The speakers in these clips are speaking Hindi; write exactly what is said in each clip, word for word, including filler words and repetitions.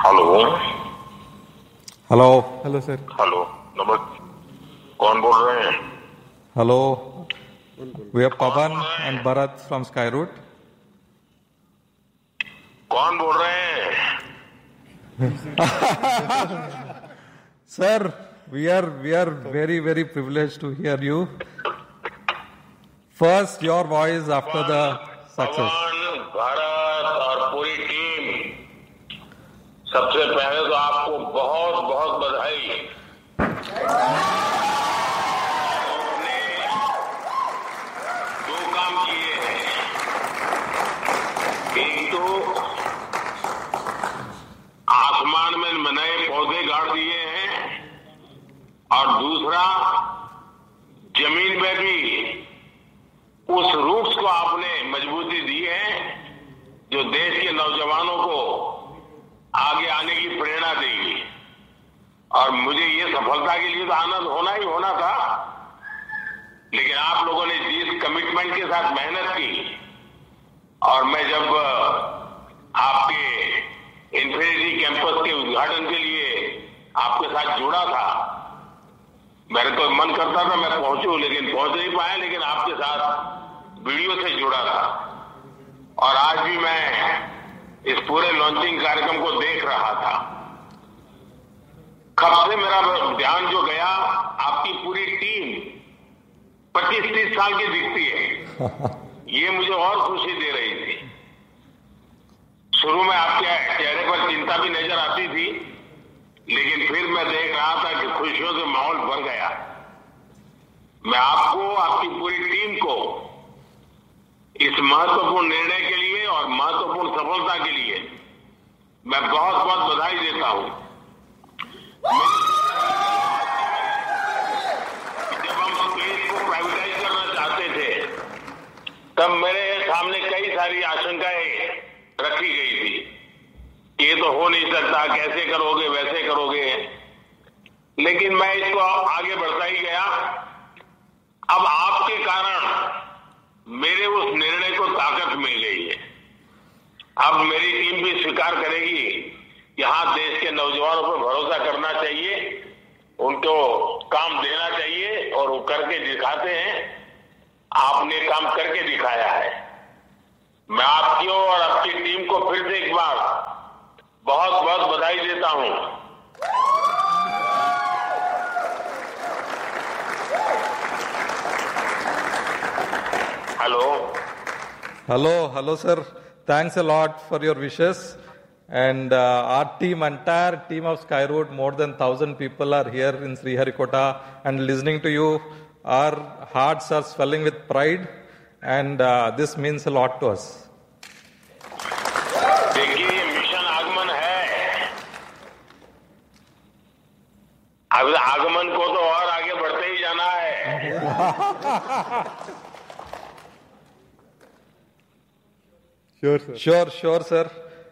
Hello hello hello sir. Hello नमस्ते, कौन बोल रहे हैं? Hello, we are Pawan and Bharat from sky root. कौन बोल रहे हैं? Sir, we are we are very very privileged to hear you. First, your voice after the success. पवन, भारत और पूरी टीम, सबसे पहले तो आपको बहुत बहुत बधाई। आपने दो काम किए हैं, एक तो आसमान में नए पौधे गाड़ दिए हैं और दूसरा जमीन में भी उस रूट्स को आपने मजबूती दी है जो देश के नौजवानों को आगे आने की प्रेरणा देगी। और मुझे ये सफलता के लिए तो आनंद होना ही होना था, लेकिन आप लोगों ने जिस कमिटमेंट के साथ मेहनत की, और मैं जब आपके इन्फिनिटी कैंपस के उद्घाटन के लिए आपके साथ जुड़ा था, मेरे तो मन करता था मैं पहुंचूं, लेकिन पहुंच नहीं पाया, लेकिन आपके साथ वीडियो से जुड़ा था। और आज भी मैं इस पूरे लॉन्चिंग कार्यक्रम को देख रहा था। कब से मेरा ध्यान जो गया, आपकी पूरी टीम पच्चीस तीस साल की दिखती है, ये मुझे और खुशी दे रही थी। शुरू में आपके चेहरे पर चिंता भी नजर आती थी, लेकिन फिर मैं देख रहा था कि खुशियों से माहौल भर गया। मैं आपको, आपकी पूरी टीम को इस महत्वपूर्ण निर्णय के लिए और महत्वपूर्ण सफलता के लिए मैं बहुत बहुत बधाई देता हूं। जब हम स्पेस को प्राइवेटाइज करना चाहते थे, तब मेरे सामने कई सारी आशंकाएं रखी गई थी। ये तो हो नहीं सकता, कैसे करोगे, वैसे करोगे, लेकिन मैं इसको आगे बढ़ता ही गया। अब आपके कारण मेरे उस निर्णय को ताकत मिल गई है। अब मेरी टीम भी स्वीकार करेगी, यहां देश के नौजवानों पर भरोसा करना चाहिए, उनको काम देना चाहिए, और वो करके दिखाते हैं। आपने काम करके दिखाया है। मैं आपकी और आपकी टीम को फिर से एक बार बहुत बहुत बधाई देता हूं। Hello Hello, hello, sir. Thanks a lot for your wishes. And uh, our team, entire team of Skyroot, more than thousand people are here in Sriharikota and listening to you. Our hearts are swelling with pride, and uh, this means a lot to us. देखिए, ये मिशन आगमन है। अब आगमन को तो और आगे बढ़ते ही जाना है। Sure sir. Sure sure sir.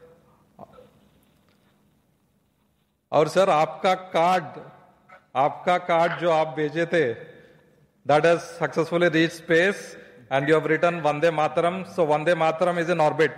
और सर, आपका कार्ड आपका कार्ड जो आप भेजे थे, that has successfully reach space and you have written Vande Mataram. So Vande Mataram is in orbit.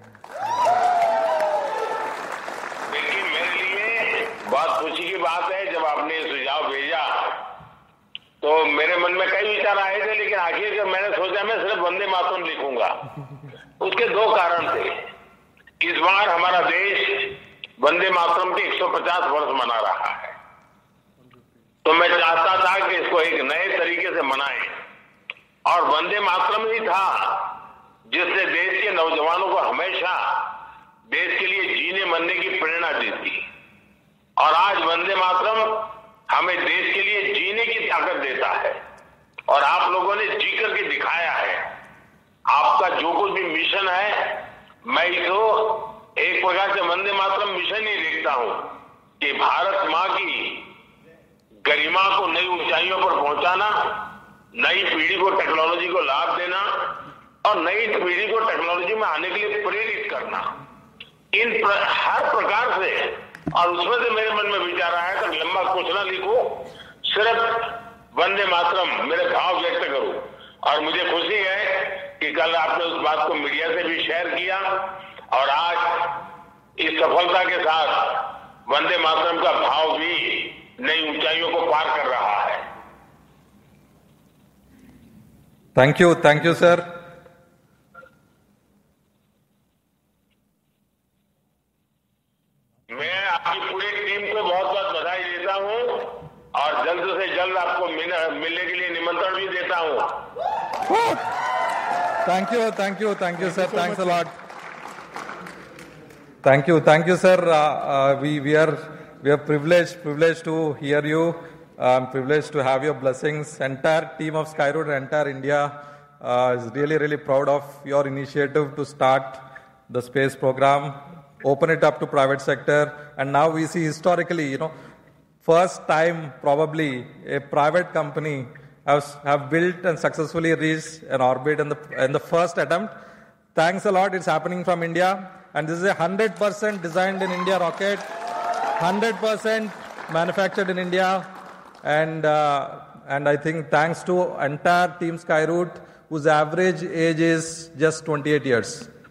देखिए, मेरे लिए बहुत खुशी की बात है, जब आपने सुझाव भेजा तो मेरे मन में कई विचार आए थे, लेकिन आखिर जब मैंने सोचा मैं सिर्फ वंदे मातरम लिखूंगा। उसके दो कारण थे। इस बार हमारा देश वंदे मातरम के एक सौ पचास वर्ष मना रहा है, तो मैं चाहता था कि इसको एक नए तरीके से मनाएं, और वंदे मातरम ही था जिसने देश के नौजवानों को हमेशा देश के लिए जीने मरने की प्रेरणा दी थी। और आज वंदे मातरम हमें देश के लिए जीने की ताकत देता है, और आप लोगों ने जी करके दिखाया है। आपका जो कुछ भी मिशन है, मैं इसको एक प्रकार से वंदे मातरम मिशन ही देखता हूं कि भारत मां की गरिमा को नई ऊंचाइयों पर पहुंचाना, नई पीढ़ी को टेक्नोलॉजी को लाभ देना, और नई पीढ़ी को टेक्नोलॉजी में आने के लिए प्रेरित करना, इन प्र, हर प्रकार से। और उसमें से मेरे मन में विचार आया था, लंबा कुछ ना लिखो, सिर्फ वंदे मातरम मेरे भाव व्यक्त करूं। और मुझे खुशी है कि कल आपने उस बात को मीडिया से भी शेयर किया, और आज इस सफलता के साथ वंदे मातरम का भाव भी नई ऊंचाइयों को पार कर रहा है। Thank you, thank you sir. मैं आपकी पूरी टीम को बहुत बहुत बधाई देता हूं और जल्द से जल्द आपको मिलने के लिए निमंत्रण भी देता हूं। Thank you, thank you, thank you sir, thanks a lot. Thank you, thank you, sir. Uh, uh, we we are we are privileged privileged to hear you. I'm privileged to have your blessings. Entire team of Skyroot, entire India uh, is really really proud of your initiative to start the space program, open it up to private sector, and now we see historically, you know, first time probably a private company has have built and successfully reached an orbit in the in the first attempt. Thanks a lot. It's happening from India. And this is a one hundred percent designed in India rocket, one hundred percent manufactured in India. And uh, and I think thanks to entire team Skyroot, whose average age is just twenty-eight years.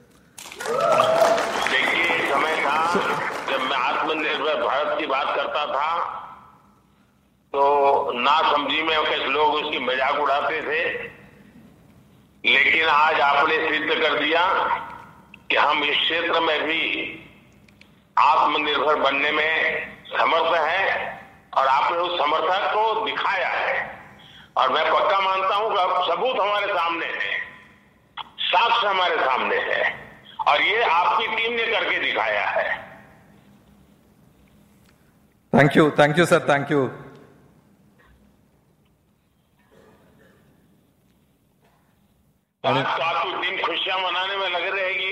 देखिए, समय था जब मैं आत्मनिर्भर भारत की बात करता था तो ना समझी में कुछ लोग उसकी मजाक उड़ाते थे, लेकिन आज आपने सिद्ध कर दिया कि हम इस क्षेत्र में भी आत्मनिर्भर बनने में समर्थ हैं और आपने उस समर्थक को दिखाया है। और मैं पक्का मानता हूं कि अब सबूत हमारे सामने है, साक्ष्य हमारे सामने है और ये आपकी टीम ने करके दिखाया है। Thank you, thank you sir, thank you. आज तो आपकी टीम खुशियां मनाने में लग रहेगी।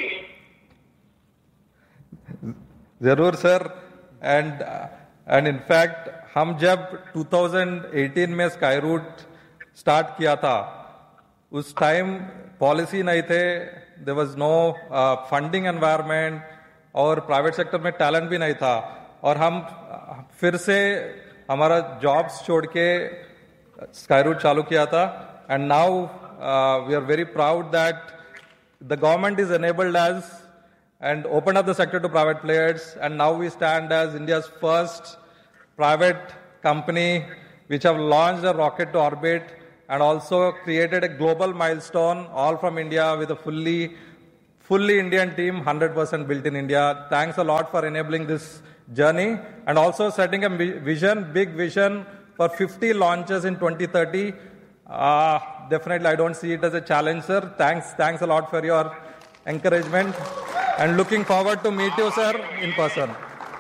जरूर सर। एंड एंड इनफैक्ट हम जब टू थाउजेंड एटीन में स्काईरूट स्टार्ट किया था, उस टाइम पॉलिसी नहीं थे, there was no funding environment और प्राइवेट सेक्टर में टैलेंट भी नहीं था, और हम फिर से हमारा जॉब्स छोड़ के स्काईरूट चालू किया था। And now Uh, we are very proud that the government is enabled us and opened up the sector to private players, and now we stand as India's first private company which have launched a rocket to orbit and also created a global milestone, all from India, with a fully fully Indian team, one hundred percent built in India. Thanks a lot for enabling this journey and also setting a vision, big vision for fifty launches in twenty thirty. Uh, definitely, I don't see it as a challenge, sir. Thanks, thanks a lot for your encouragement, and looking forward to meet you, sir, in person.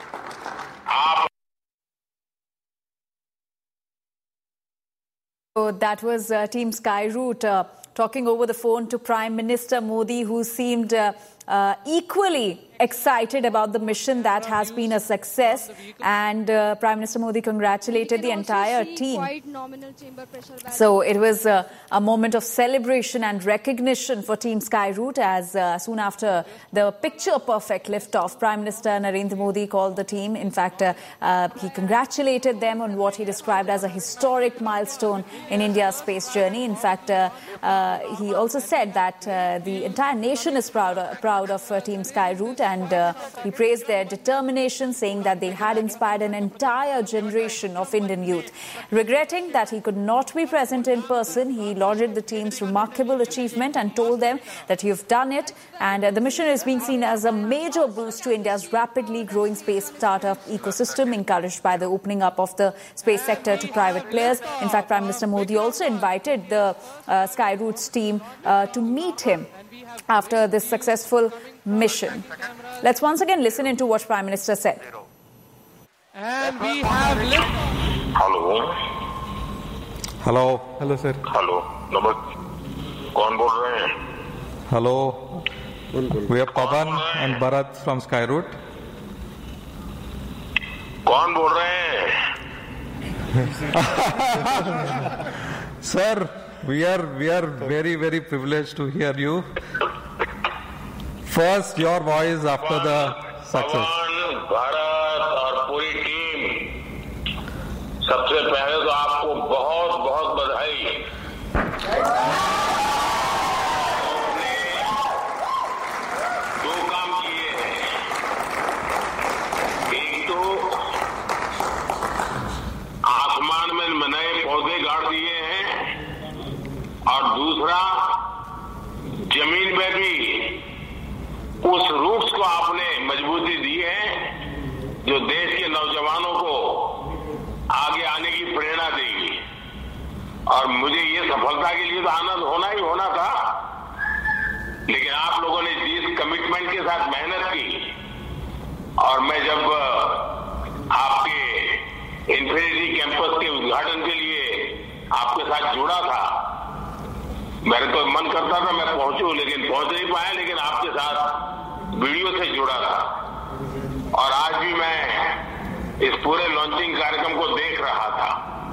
So that was uh, Team Skyroot uh, talking over the phone to Prime Minister Modi, who seemed uh, uh, equally excited about the mission that has been a success, and uh, Prime Minister Modi congratulated the entire team. So it was uh, a moment of celebration and recognition for Team Skyroot, as uh, soon after the picture-perfect liftoff, Prime Minister Narendra Modi called the team. In fact, uh, uh, he congratulated them on what he described as a historic milestone in India's space journey. In fact, uh, uh, he also said that uh, the entire nation is proud, uh, proud of uh, Team Skyroot, and uh, he praised their determination, saying that they had inspired an entire generation of Indian youth. Regretting that he could not be present in person, he lauded the team's remarkable achievement and told them that you've done it, and uh, the mission is being seen as a major boost to India's rapidly growing space startup ecosystem, encouraged by the opening up of the space sector to private players. In fact, Prime Minister Modi also invited the uh, Skyroot's team uh, to meet him after this successful mission. Let's once again listen into what Prime Minister said. And we have listened. Hello. Hello. Hello, sir. Hello. नमस्ते. कौन बोल रहे हैं? Hello. We are Pavan and Bharat from Skyroot. कौन बोल रहे हैं? Sir, we are we are very very privileged to hear you. First, your voice after the success. पवन, भारत और पूरी टीम, सबसे पहले तो आपको बहुत बहुत बधाई। आपने दो काम किए हैं। एक तो मजबूती दी है जो देश के नौजवानों को आगे आने की प्रेरणा देगी। और मुझे ये सफलता के लिए तो आनंद होना ही होना था, लेकिन आप लोगों ने जिस कमिटमेंट के साथ मेहनत की, और मैं जब आपके इन्फिनिटी कैंपस के उद्घाटन के लिए आपके साथ जुड़ा था, मेरे तो मन करता था मैं पहुंचूं, लेकिन पहुंच नहीं पाया, लेकिन आपके साथ वीडियो से जुड़ा था। और आज भी मैं इस पूरे लॉन्चिंग कार्यक्रम को देख रहा था।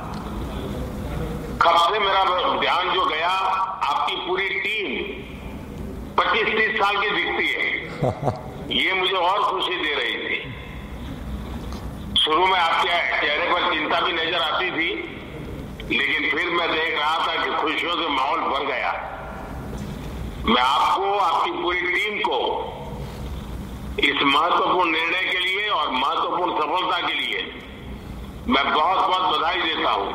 कब से मेरा ध्यान जो गया, आपकी पूरी टीम पच्चीस तीस साल की दिखती है, ये मुझे और खुशी दे रही थी। शुरू में आपके चेहरे पर चिंता भी नजर आती थी, लेकिन फिर मैं देख रहा था कि खुशियों से माहौल भर गया। मैं आपको, आपकी पूरी टीम को इस महत्वपूर्ण निर्णय के लिए और महत्वपूर्ण सफलता के लिए मैं बहुत बहुत बधाई देता हूं।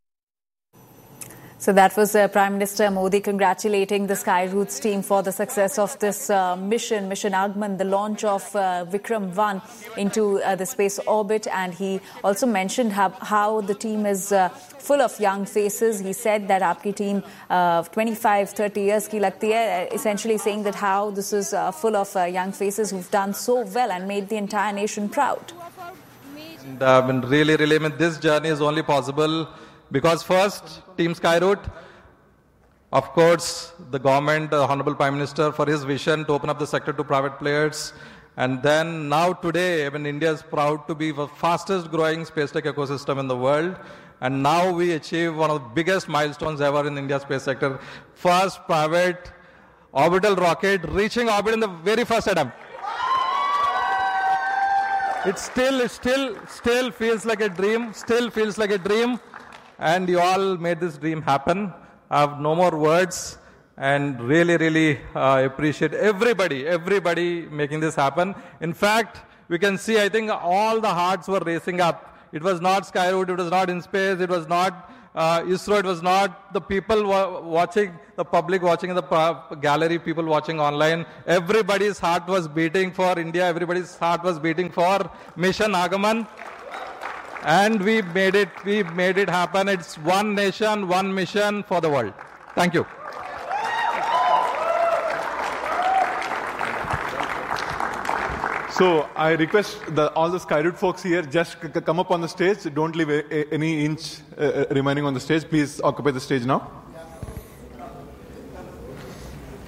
So that was uh, Prime Minister Modi congratulating the Sky Roots team for the success of this uh, mission, Mission Agman, the launch of uh, Vikram one into uh, the space orbit. And he also mentioned how, how the team is uh, full of young faces. He said that aapki team uh, twenty-five, thirty years ki lagti hai, essentially saying that how this is uh, full of uh, young faces who've done so well and made the entire nation proud. And, uh, I mean, really, really, I mean, this journey is only possible because first, Team Skyroot, of course, the government, the Honorable Prime Minister, for his vision to open up the sector to private players. And then now today, I mean, India is proud to be the fastest growing space tech ecosystem in the world. And now we achieve one of the biggest milestones ever in India's space sector. First private orbital rocket reaching orbit in the very first attempt. It still, it still, still feels like a dream, still feels like a dream. And you all made this dream happen. I have no more words and really, really uh, appreciate everybody, everybody making this happen. In fact, we can see, I think all the hearts were racing up. It was not Skyroot, it was not InSpace, it was not uh, ISRO, it was not the people wa- watching, the public watching in the uh, gallery, people watching online. Everybody's heart was beating for India, everybody's heart was beating for Mission Agman. And we made it, we made it happen. It's one nation, one mission for the world. Thank you. So I request the, all the Skyroot folks here, just c- come up on the stage. Don't leave a, a, any inch uh, remaining on the stage. Please occupy the stage now.